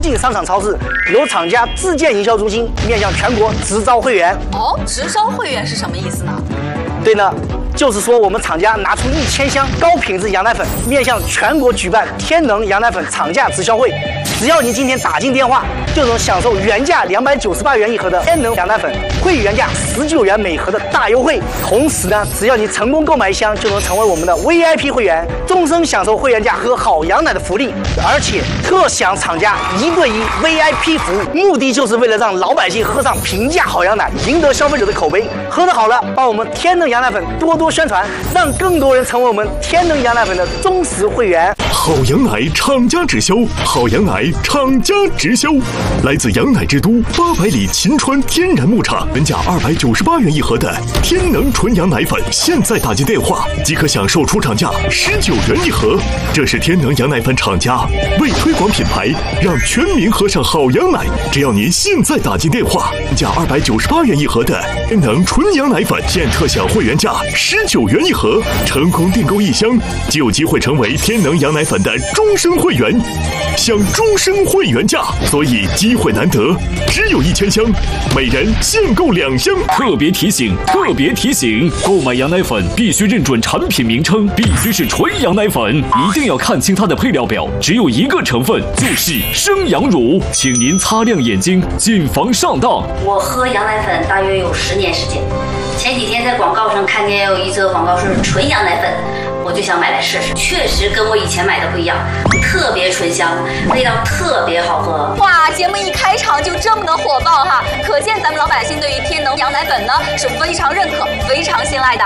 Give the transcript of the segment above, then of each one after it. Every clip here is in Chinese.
进商场超市由厂家自建营销中心，面向全国直招会员。 哦，直招会员是什么意思呢？ 对呢，就是说我们厂家拿出1000箱高品质羊奶粉，面向全国举办天能羊奶粉厂价直销会。只要您今天打进电话，就能享受原价298元一盒的天能羊奶粉，会原价19元每盒的大优惠。同时呢，只要你成功购买1箱，就能成为我们的 VIP 会员，终身享受会员价喝好羊奶的福利，而且特享厂家1对1 VIP 服务，目的就是为了让老百姓喝上平价好羊奶，赢得消费者的口碑。喝得好了，帮我们天能羊奶粉多多宣传，让更多人成为我们天能羊奶粉的忠实会员。 好羊奶厂家直销，好羊奶厂家直销，来自羊奶之都800里秦川天然牧场，原价298元一盒的天能纯羊奶粉，现在打进电话即可享受出厂价19元一盒。这是天能羊奶粉厂家为推广品牌，让全民喝上好羊奶。只要您现在打进电话，价298元一盒的天能纯羊奶粉，现特享会员价19元一盒。成功订购1箱，就有机会成为天能羊奶粉的终身会员，享终身会员价，所以机会难得，只有1000箱，每人限购2箱。 特别提醒，特别提醒，购买羊奶粉必须认准产品名称，必须是纯羊奶粉，一定要看清它的配料表，只有一个成分，就是生羊乳，请您擦亮眼睛，谨防上当。 我喝羊奶粉大约有10年时间，前几天在广告上看见有一则广告是纯羊奶粉，我就想买来试试，确实跟我以前买的不一样，特别醇香，味道特别好喝。 哇，节目一开场就这么的火爆哈，可见咱们老百姓对于天能羊奶粉呢是非常认可、非常信赖的。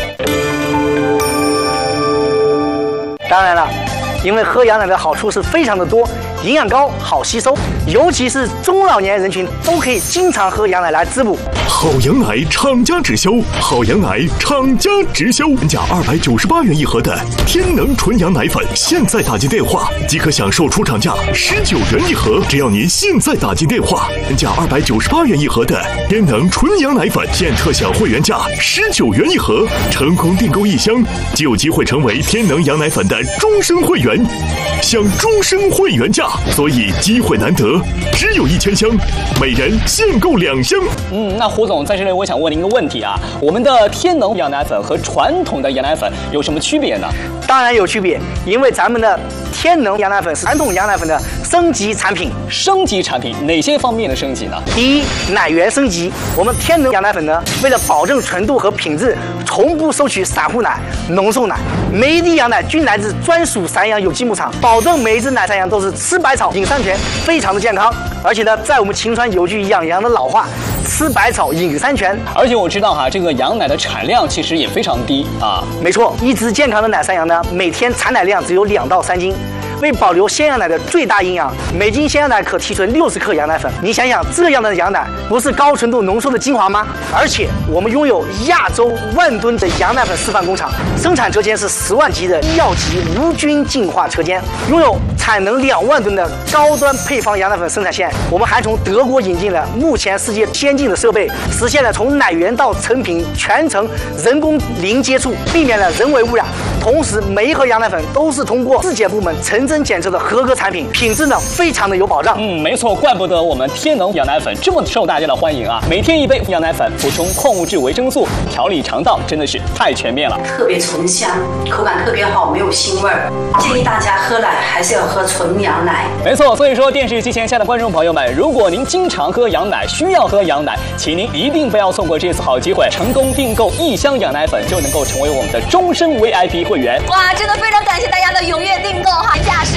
当然了，因为喝羊奶的好处是非常的多，营养高，好吸收，尤其是中老年人群都可以经常喝羊奶来滋补。 好羊奶厂家直销，好羊奶厂家直销，原价298元一盒的天能纯羊奶粉，现在打进电话即可享受出厂价19元一盒。只要您现在打进电话，原价298元一盒的天能纯羊奶粉，现特享会员价19元一盒。成功订购1箱，就有机会成为天能羊奶粉的终身会员，享终身会员价，所以机会难得，只有1000箱，每人限购2箱。 那胡总在这里，我想问您一个问题啊，我们的天能羊奶粉和传统的羊奶粉有什么区别呢？ 当然有区别，因为咱们的天能羊奶粉是传统羊奶粉的升级产品。 升级产品哪些方面的升级呢？ 第一，奶源升级。我们天能羊奶粉呢，为了保证纯度和品质，从不收取散户奶、浓缩奶，每一滴羊奶均来自专属散养有机牧场，保证每一只奶散羊都是吃百草、饮山泉，非常的健康。而且呢，在我们秦川有句养羊的老话，吃百草饮山泉。 而且我知道哈，这个羊奶的产量其实也非常低啊。 没错，一只健康的奶散羊呢，每天产奶量只有2到3斤。为保留鲜羊奶的最大营养，每斤鲜羊奶可提纯60克羊奶粉。你想想，这样的羊奶不是高纯度浓缩的精华吗？而且我们拥有亚洲10000吨的羊奶粉示范工厂，生产车间是10万级的医药级无菌净化车间，拥有产能2万吨的高端配方羊奶粉生产线。我们还从德国引进了目前世界先进的设备，实现了从奶源到成品全程人工零接触，避免了人为污染。同时，每一盒羊奶粉都是通过质检部门成真检测的合格产品，品质呢非常的有保障。 没错，怪不得我们天能羊奶粉这么受大家的欢迎啊！每天1杯羊奶粉，补充矿物质、维生素，调理肠道，真的是太全面了。 特别醇香，口感特别好，没有腥味儿。建议大家喝奶还是要喝纯羊奶。 没错，所以说电视机前下的观众朋友们，如果您经常喝羊奶，需要喝羊奶，请您一定不要错过这次好机会，成功订购1箱羊奶粉就能够成为我们的终身 VIP 会员。 哇，真的非常感谢大家的踊跃订购哈！原价是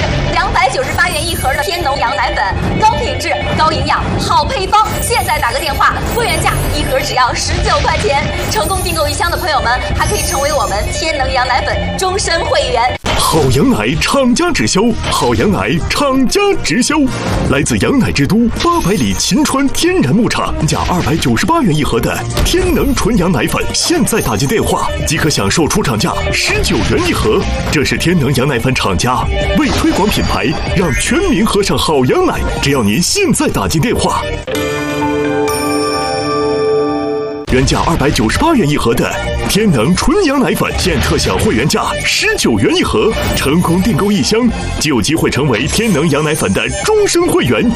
298元一盒的天能羊奶粉，高品质、高营养、好配方。现在打个电话，会员价1盒只要19块钱。成功订购1箱的朋友们，还可以成为我们天能羊奶粉终身会员。 好羊奶厂家直销，好羊奶厂家直销，来自羊奶之都800里秦川天然牧场，价298元一盒的天能纯羊奶粉，现在打进电话即可享受出厂价19元一盒。这是天能羊奶粉厂家为推广品牌，让全民喝上好羊奶。只要您现在打进电话， 原价298元一盒的天能纯羊奶粉，现特享会员价19元一盒。成功订购1箱，就有机会成为天能羊奶粉的终身会员。